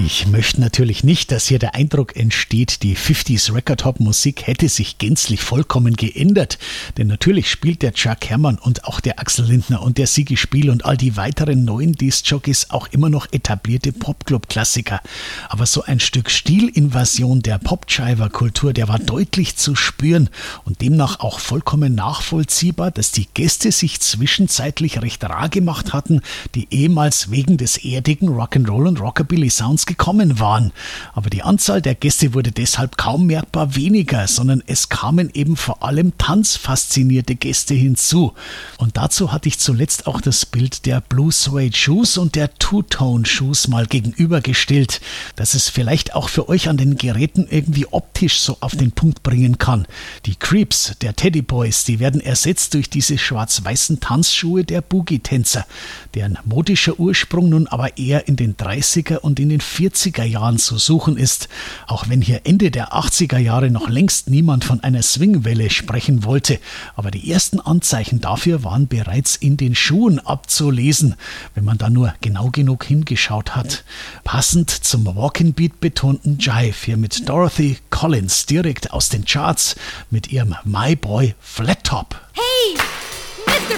Ich möchte natürlich nicht, dass hier der Eindruck entsteht, die 50s Record-Hop-Musik hätte sich gänzlich vollkommen geändert. Denn natürlich spielt der Chuck Hermann und auch der Axel Lindner und der Sigi Spiel und all die weiteren neuen Disc-Jockeys auch immer noch etablierte Popclub-Klassiker. Aber so ein Stück Stilinvasion der Pop-Jiver-Kultur, der war deutlich zu spüren und demnach auch vollkommen nachvollziehbar, dass die Gäste sich zwischenzeitlich recht rar gemacht hatten, die ehemals wegen des erdigen Rock'n'Roll und Rockabilly-Sounds gekommen waren. Aber die Anzahl der Gäste wurde deshalb kaum merkbar weniger, sondern es kamen eben vor allem tanzfaszinierte Gäste hinzu. Und dazu hatte ich zuletzt auch das Bild der Blue Suede Shoes und der Two-Tone Shoes mal gegenübergestellt, dass es vielleicht auch für euch an den Geräten irgendwie optisch so auf den Punkt bringen kann. Die Creeps der Teddy Boys, die werden ersetzt durch diese schwarz-weißen Tanzschuhe der Boogie-Tänzer, deren modischer Ursprung nun aber eher in den 30er und in den 40er Jahren zu suchen ist, auch wenn hier Ende der 80er Jahre noch längst niemand von einer Swingwelle sprechen wollte. Aber die ersten Anzeichen dafür waren bereits in den Schuhen abzulesen, wenn man da nur genau genug hingeschaut hat. Passend zum Walking-Beat betonten Jive hier mit Dorothy Collins direkt aus den Charts mit ihrem My Boy Flat Top.